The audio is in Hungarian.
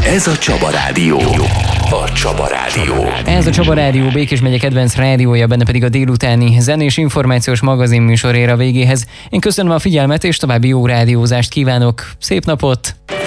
Ez a Csaba Rádió. A Csaba Rádió. Ez a Csaba Rádió Békés megye kedvenc rádiója, benne pedig a délutáni zenés információs magazin műsor ér a végéhez. Én köszönöm a figyelmet, és további jó rádiózást kívánok. Szép napot!